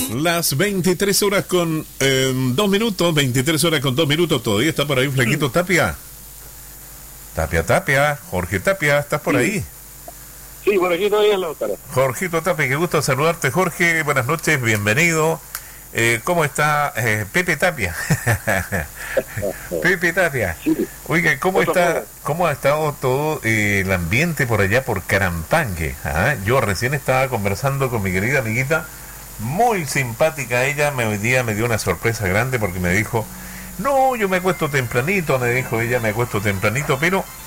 Las 23 horas con 2 minutos, 23 horas con 2 minutos, todavía está por ahí Flequito Tapia. Tapia, Jorge Tapia, ¿estás por ahí? Sí, por aquí todavía en la cara. Jorgito Tapia, qué gusto saludarte, Jorge, buenas noches, bienvenido. ¿Cómo está Pepe Tapia? Pepe Tapia. Sí. Oiga, ¿cómo ha estado todo el ambiente por allá por Carampangue? ¿Ah? Yo recién estaba conversando con mi querida amiguita, muy simpática ella, hoy día me dio una sorpresa grande porque me dijo, no, yo me acuesto tempranito, me dijo ella, me acuesto tempranito, pero